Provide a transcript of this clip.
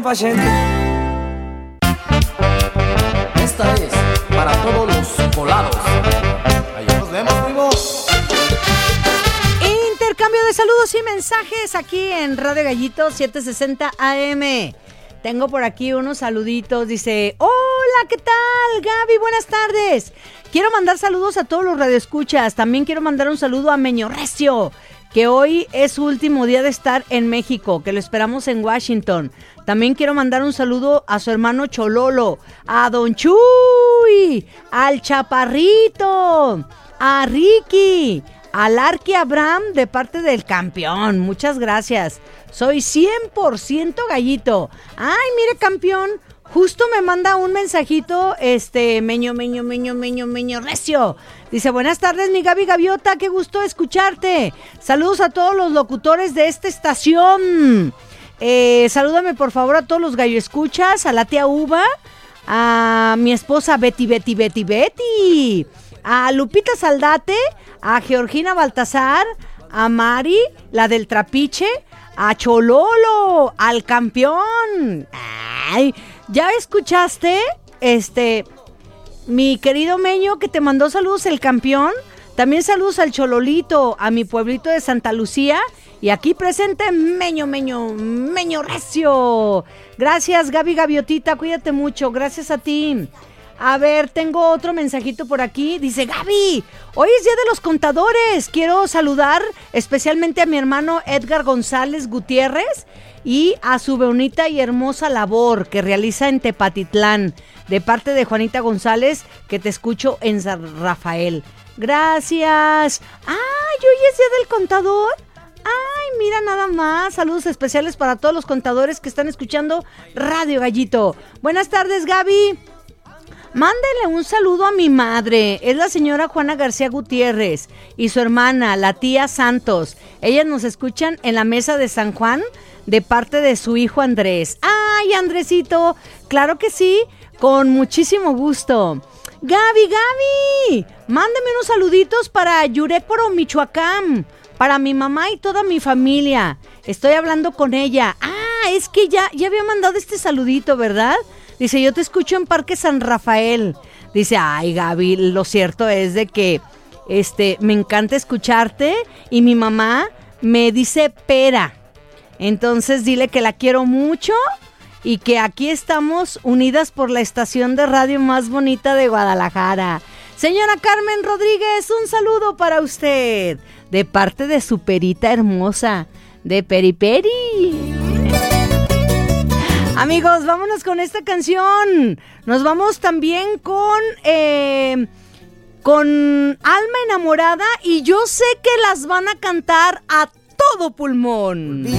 Esta es para todos los colados. Ahí nos vemos, primo. Intercambio de saludos y mensajes aquí en Radio Gallito 760 AM. Tengo por aquí unos saluditos. Dice, hola, ¿qué tal, Gaby? Buenas tardes. Quiero mandar saludos a todos los radioescuchas. También quiero mandar un saludo a Meño Recio, que hoy es su último día de estar en México, que lo esperamos en Washington. También quiero mandar un saludo a su hermano Chololo, a Don Chuy, al Chaparrito, a Ricky, al Arqui Abraham de parte del campeón. Muchas gracias. Soy 100% gallito. Ay, mire, campeón, justo me manda un mensajito, Meño Recio. Dice, buenas tardes, mi Gaby Gaviota, qué gusto escucharte. Saludos a todos los locutores de esta estación. Salúdame, por favor, a todos los gallo escuchas, a la tía Uva, a mi esposa Betty, a Lupita Saldate, a Georgina Baltasar, a Mari, la del Trapiche, a Chololo, al campeón. Ay, ¿ya escuchaste? Mi querido Meño, que te mandó saludos el campeón. También saludos al Chololito, a mi pueblito de Santa Lucía. Y aquí presente Meño Recio. Gracias, Gaby Gaviotita, cuídate mucho. Gracias a ti. A ver, tengo otro mensajito por aquí. Dice, Gaby, hoy es Día de los Contadores. Quiero saludar especialmente a mi hermano Edgar González Gutiérrez y a su bonita y hermosa labor que realiza en Tepatitlán, de parte de Juanita González, que te escucho en San Rafael. Gracias. ¡Ay, hoy es Día del Contador! ¡Ay, mira nada más! Saludos especiales para todos los contadores que están escuchando Radio Gallito. Buenas tardes, Gaby. Mándele un saludo a mi madre, es la señora Juana García Gutiérrez y su hermana, la tía Santos. Ellas nos escuchan en la mesa de San Juan de parte de su hijo Andrés. ¡Ay, Andresito! Claro que sí, con muchísimo gusto. Gaby, mándame unos saluditos para Yurécoro, Michoacán, para mi mamá y toda mi familia. Estoy hablando con ella. Es que ya había mandado este saludito, ¿verdad? Dice, yo te escucho en Parque San Rafael. Dice, ay, Gaby, lo cierto es de que me encanta escucharte y mi mamá me dice pera. Entonces dile que la quiero mucho y que aquí estamos unidas por la estación de radio más bonita de Guadalajara. Señora Carmen Rodríguez, un saludo para usted de parte de su perita hermosa, de Periperi. Amigos, vámonos con esta canción. Nos vamos también con Alma Enamorada y yo sé que las van a cantar a todo pulmón.